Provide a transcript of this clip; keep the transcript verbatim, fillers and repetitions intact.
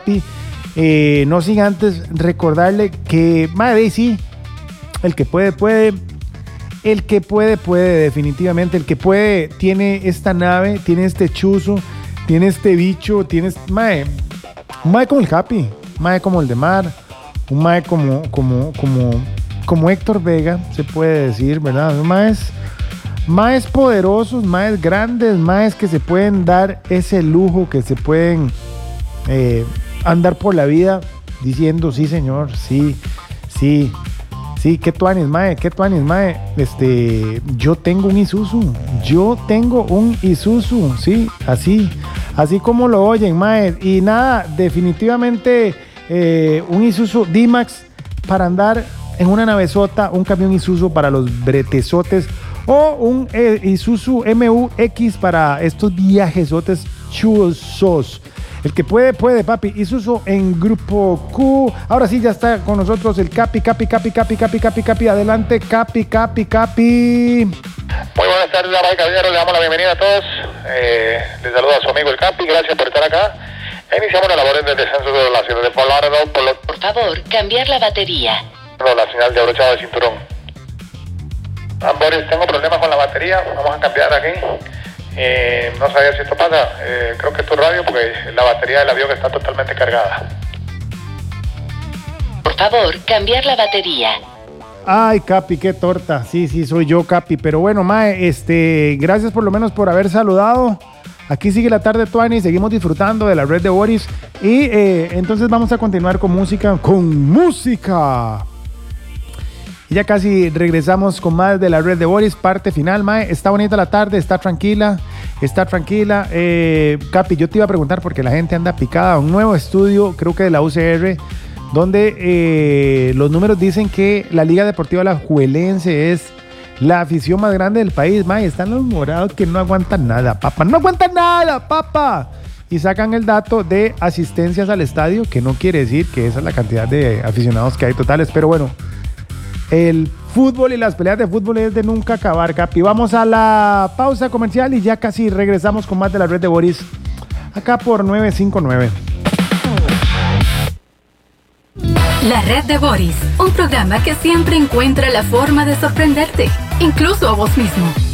Capi. Eh, no sin antes recordarle que, madre, sí, el que puede, puede. El que puede, puede, definitivamente. El que puede, tiene esta nave, tiene este chuzo, tiene este bicho, tiene este, mae, un mae como el Capi, un mae como el de Mar, un mae como, como, como, como Héctor Vega, se puede decir, ¿verdad? Maes, maes poderosos, maes grandes, maes que se pueden dar ese lujo, que se pueden eh, andar por la vida diciendo, sí, señor, sí, sí. Sí, qué tuanis, mae, qué tuanis, mae. Este, yo tengo un Isuzu, yo tengo un Isuzu, sí, así, así como lo oyen, mae. Y nada, definitivamente eh, un Isuzu D-Max para andar en una navezota, un camión Isuzu para los bretesotes o un eh, Isuzu M U X para estos viajesotes chuzosos. El que puede, puede, papi. Isuzu en Grupo Q. Ahora sí, ya está con nosotros el Capi, Capi, Capi, Capi, Capi, Capi, Capi. Adelante, Capi, Capi, Capi. Muy buenas tardes, damas y caballeros. Le damos la bienvenida a todos. Eh, les saluda a su amigo el Capi. Gracias por estar acá. Iniciamos las labores de descenso de la ciudad de Polardo. Por, lo... por favor, cambiar la batería. La señal de abrochado de cinturón. Ah, Boris, tengo problemas con la batería. Vamos a cambiar aquí. Eh, no sabía si esto pasa, eh, creo que es tu radio porque la batería del avión está totalmente cargada. Por favor, cambiar la batería. Ay, Capi, qué torta. Sí, sí, soy yo, Capi. Pero bueno, mae, este, gracias por lo menos por haber saludado. Aquí sigue la tarde, Tuani, seguimos disfrutando de la red de Boris. Y eh, entonces vamos a continuar con música, con música. Y ya casi regresamos con más de la red de Boris, parte final, mae. Está bonita la tarde, está tranquila, está tranquila. Eh, Capi, yo te iba a preguntar porque la gente anda picada. Un nuevo estudio, creo que de la U C R, donde eh, los números dicen que la Liga Deportiva Alajuelense es la afición más grande del país, mae. Están los morados que no aguantan nada, papá. No aguantan nada, papá. Y sacan el dato de asistencias al estadio, que no quiere decir que esa es la cantidad de aficionados que hay totales, pero bueno. El fútbol y las peleas de fútbol es de nunca acabar, Capi. Vamos a la pausa comercial y ya casi regresamos con más de la red de Boris. Acá por nueve cinco nueve. La red de Boris, un programa que siempre encuentra la forma de sorprenderte, incluso a vos mismo.